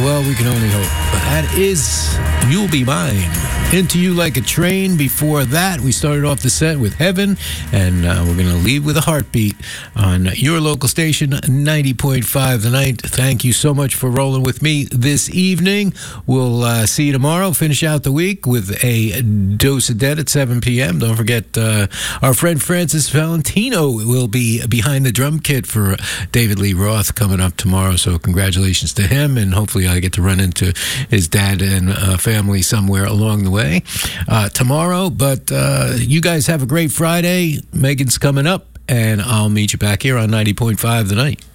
well, we can only hope. But that is You'll Be Mine. Into You Like a Train. Before that, we started off the set with Heaven, and we're going to leave with a heartbeat on your local station, 90.5 The Night. Thank you so much for rolling with me this evening. We'll see you tomorrow. Finish out the week with a Dose of Dead at 7 p.m. Don't forget, our friend Francis Valentino will be behind the drum kit for David Lee Roth coming up tomorrow. So congratulations to him, and hopefully I get to run into his dad and family somewhere along the way tomorrow. But you guys have a great Friday. Megan's coming up, and I'll meet you back here on 90.5 The Night.